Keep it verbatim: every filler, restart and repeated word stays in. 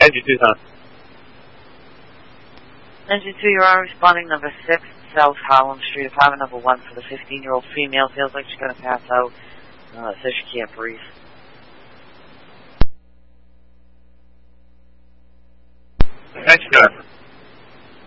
Engine two, huh? Engine two, you're on responding number six, South Harlem Street, apartment number one for the fifteen-year-old female. Feels like she's going to pass out. Uh, says she can't breathe. Thanks, Jennifer.